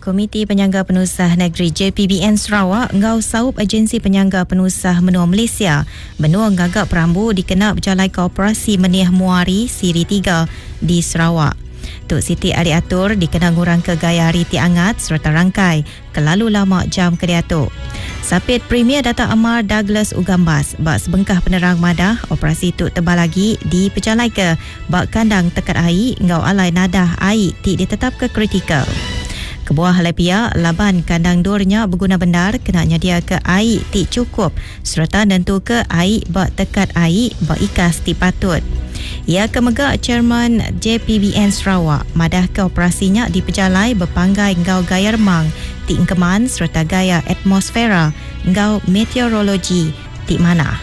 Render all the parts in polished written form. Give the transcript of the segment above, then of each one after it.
Komiti Penyangga Penusah Negeri JPBN Sarawak ngau saup Agensi Penyangga Penusah Menua Malaysia. Benua ngagak perambu dikenal berjalai Koperasi Menih Muari Siri 3 di Sarawak. Tuk Siti Adik Atur dikenal ngurang ke gaya riti angat serta rangkai kelalu lama jam kediatuk. Sapit Premier Dato' Amar Douglas Ugambas bak sebengkah penerang madah operasi tuk tebal lagi di pejalai ke bak kandang tekat air ngau alai nadah air ti ditetap ke kritikal. Kebuah halai pihak laban kandang durnya berguna benar kena nyedia ke air ti cukup serta nentu ke air bak tekat air bak ikas ti patut. Ia kemegak Chairman JPBN Sarawak madah ke operasinya di pejalai berpanggai ngau gaya remang ti ingkeman serta gaya atmosfera ngau meteorologi ti mana.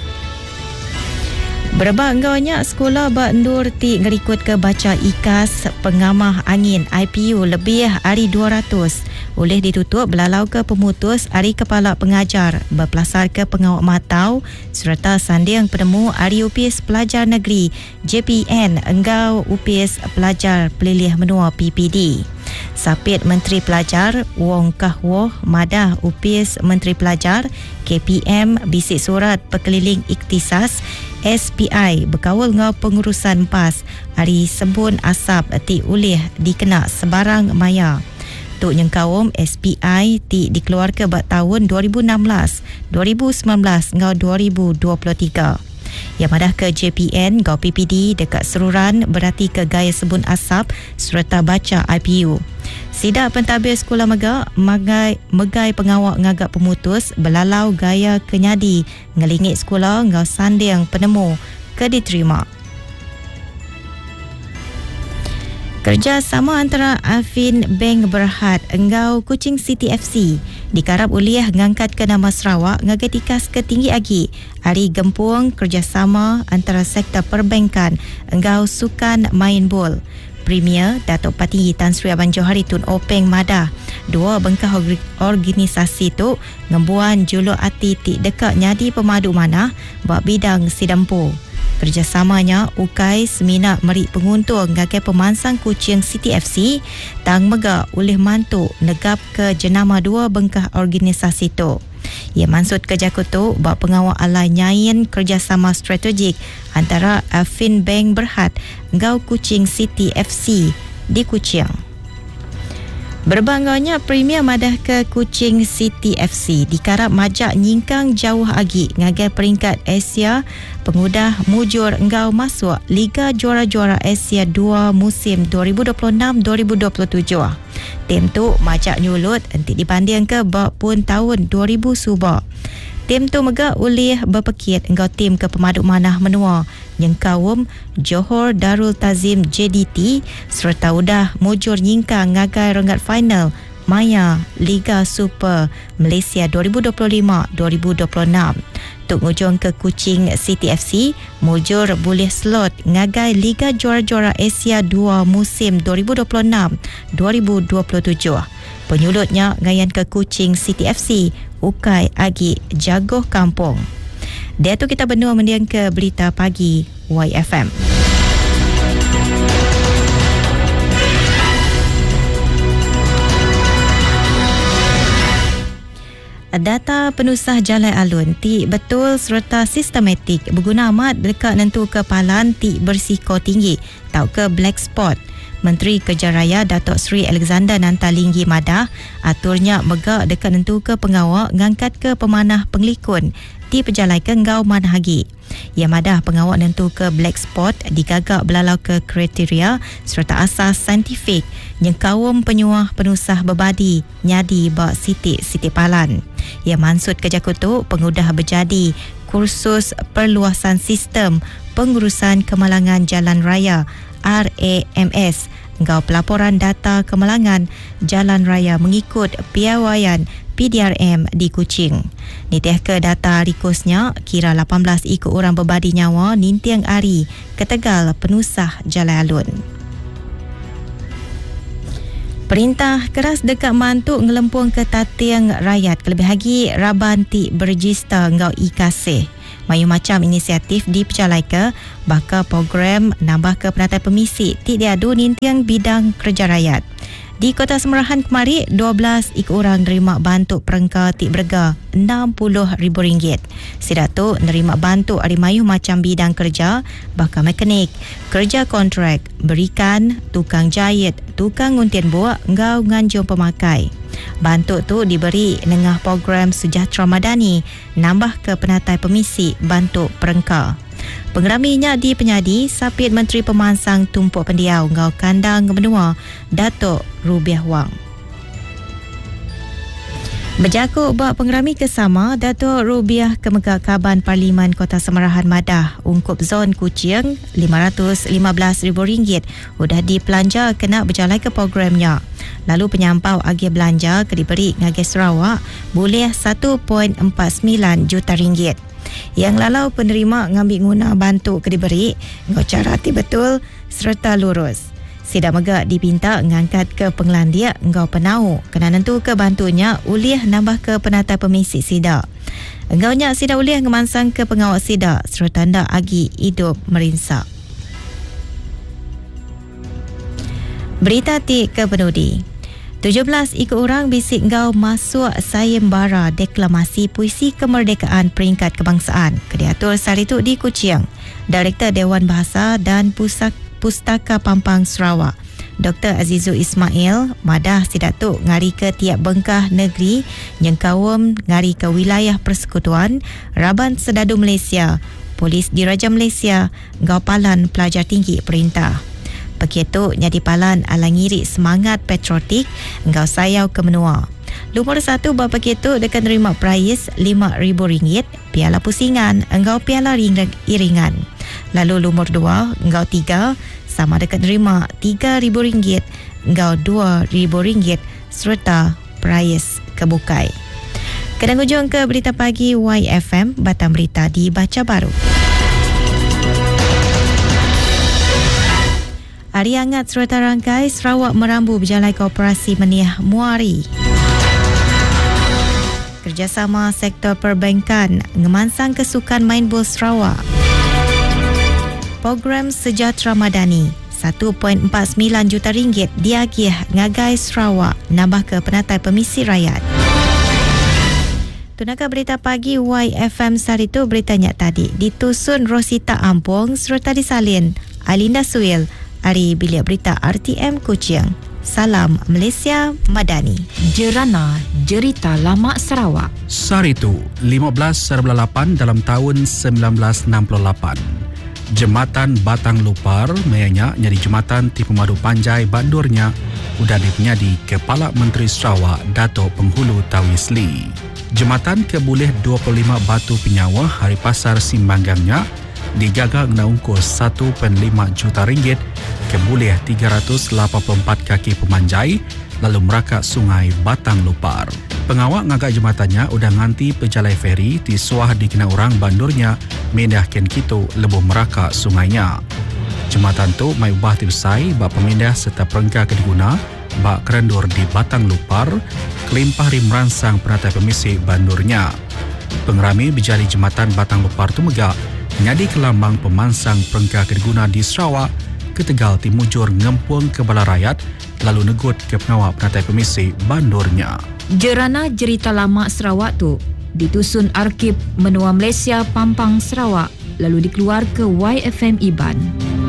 Berebak ngaunya sekolah bak endur ti ngerikut ke baca ikas pengamah angin IPU lebih hari 200 oleh ditutup belalau ke pemutus hari kepala pengajar berpelasar ke pengawak matau serta sanding penemu hari UPS pelajar negeri JPN engau UPS pelajar pelilih menua PPD. Sapit Menteri Pelajar Wong Kah Woh madah UPS Menteri Pelajar KPM bisik surat pekeliling iktisas SPI berkawal ngau pengurusan PAS hari sebun asap ti ulih dikena sebarang maya. Tuk nyengkawum SPI ti dikeluar ke bak tahun 2016, 2019 ngau 2023. Yang madah ke JPN ngau PPD dekat seruran berarti ke gaya sebun asap serta baca IPU. Sidak pentadbir sekolah megai pengawak ngagak pemutus belalau gaya kenyadi ngelingit sekolah ngau sanding penemu ke diterima. Kerjasama antara Afin Bank Berhad engau Kuching City FC dikarap uliah ngangkat ke nama Sarawak ngagetikas ke tinggi agi hari gempuang kerjasama antara sektor perbankan engau sukan main bol. Premier Datuk Patinggi Tan Sri Abang Johari Tun Openg madah dua bengkah organisasi tu ngembuan juluk ati ti dekat nyadi pemadu manah bak bidang sidampu. Kerjasamanya ukai semina merik penguntur ngagai pemansang Kuching City FC tang mega oleh mantu negap ke jenama dua bengkah organisasi tu. Ia maksud kerja kutu bak pengawal alai nyain kerjasama strategik antara Afin Bank Berhad ngau Kuching City FC di Kuching. Berbangganya Premier madah ke Kuching City FC dikarap majak nyingkang jauh agi ngagai peringkat Asia pengudah mujur engau masuk Liga Juara-Juara Asia 2 musim 2026-2027. Tim tu majak nyulut entik dibanding ke bak pun tahun 2000 subak. Tim tu megak ulih berpekit engkau tim ke pemaduk manah menua nyengkawum Johor Darul Tazim JDT serta udah mujur nyingkang ngagai renggat final Maya Liga Super Malaysia 2025-2026. Tuk ngujung ke Kuching City FC mujur boleh slot ngagai Liga Juara-Juara Asia 2 musim 2026-2027. Penyulutnya ngayan ke Kuching City FC ukai agi jagoh kampung. Dia tu kita benua mendiang ke berita pagi YFM. Data penusah jalan alun ti betul serta sistematik berguna amat dekat nentu kepalan ti bersiko tinggi tau ke black spot. Menteri Kerja Raya Datuk Seri Alexander Nantalinggi madah aturnya megak dekat nentu ke pengawak ngangkat ke pemanah penglikun ti pejalai ke ngau manhagi. Ia madah pengawak nentu ke black spot digagak belalau ke kriteria serta asas saintifik nyengkawum penyuah penusah berbadi nyadi bak sitik-sitik palan. Ia maksud kerja kutu pengudah berjadi kursus perluasan sistem pengurusan kemalangan jalan raya RAMS ngau pelaporan data kemalangan jalan raya mengikut piawaian PDRM di Kuching. Nitih ke data rikusnya kira 18 ikut orang berbadi nyawa nintiang ari ke Tegal penusah jalan alun. Perintah keras dekat mantuk ngelempung ke tatiang rakyat kelebih lagi raban ti berregister ngau ikasih. Mayu macam inisiatif di Pecalai ke bakal program nambah ke penatai pemisi ti diadu nintiang bidang kerja rakyat. Di Kota Semerahan kemari, 12 ikut orang nerima bantuk perengka tik berga RM60,000. Sidak tu nerima bantuk arimayu macam bidang kerja, bakal mekanik, kerja kontrak, berikan, tukang jahit, tukang nguntian buak, ngau nganjung pemakai. Bantuk tu diberi nengah program Sejahtera Madani, nambah ke penatai pemisi bantuk perengka. Pengeraminya di penyadi, Sapit Menteri Pemansang Tumpuk Pendiau ngau kandang menua Datuk Rubiah Wang. Berjakuk bak pengerami kesama, Datuk Rubiah Kemegak Kaban Parlimen Kota Semerahan Madah ungkup zon Kuching RM515,000 sudah dipelanja kena berjalan ke programnya. Lalu penyampau agih belanja ke diberi ngagih Sarawak boleh RM1.49 juta. Yang lalau penerima ngambil guna bantu ke diberi ngau cara betul serta lurus. Sida megak dipinta ngangkat ke penglandia engkau penau kena nentu ke bantunya ulih nambah ke penatai pemisi sida. Engkaunya sida ulih ngemansang ke pengawal sida serta tanda agi hidup merinsak. Berita ti ke penudi. 17 ikut orang bisik engkau masuk sayembara deklamasi puisi kemerdekaan peringkat kebangsaan ke diatur saritu di Kuching. Direktur Dewan Bahasa dan Pustaka Pampang Sarawak, Dr. Azizul Ismail madah sidatuk ngari ke tiap bengkah negeri yang kawam ngari ke wilayah persekutuan Raban Sedadu Malaysia, Polis Diraja Malaysia, Gaupalan Pelajar Tinggi Perintah. Begitu nyadi palan ala ngiri semangat patriotik engkau sayau ke menua. Lumur 1 bapa begitu dekat nerima prize RM5,000, piala pusingan engkau piala iringan. Lalu lumur 2 engkau 3 sama dekat nerima RM3,000, engkau RM2,000 serta prize kebukai. Kedang hujung ke berita pagi YFM, batang berita dibaca baru. Hari hangat serta rangkai, Sarawak merambu berjalan ke operasi Meniah Muari. Kerjasama sektor perbankan ngemansang kesukan main bola Sarawak. Program Sejahtera Madani RM1.49 juta diagih ngagai Sarawak nambah ke penatai pemisi rakyat. Tunaka berita pagi YFM sehari itu beritanya tadi ditusun Rosita Ampong serta disalin Alinda Suil dari bilik berita RTM Kuching. Salam Malaysia Madani. Jerana Jerita Lama Sarawak. Saritu 15/8 dalam tahun 1968. Jembatan Batang Lupar mayanya jadi jembatan di Pemadu Panjai Bandurnya udah dipenyadi Kepala Menteri Sarawak Datuk Penghulu Tawisli. Jembatan keboleh 25 batu penyawa hari pasar simbanggangnya digagak naungkos RM1.5 juta keboleh 384 kaki pemanjai lalu merakak sungai Batang Lupar. Pengawak ngagak jembatannya udah nganti pejalai feri di suah dikena orang bandurnya mindah ken kito lebuh merakak sungainya. Jembatan tu mai ubah tiusai bak pemindah serta perengka kediguna bak kerendur di Batang Lupar kelimpah rim ransang penatai pemisi bandurnya. Pengerami berjali jembatan Batang Lupar tu megak nyadi kelambang pemansang perengka kediguna di Sarawak ke Tegal Timujur ngempung ke Bala Rakyat lalu negut ke pengawal penatai pemisi bandurnya. Jerana Jerita Lama Sarawak tu ditusun Arkib Menua Malaysia Pampang Sarawak lalu dikeluar ke YFM Iban.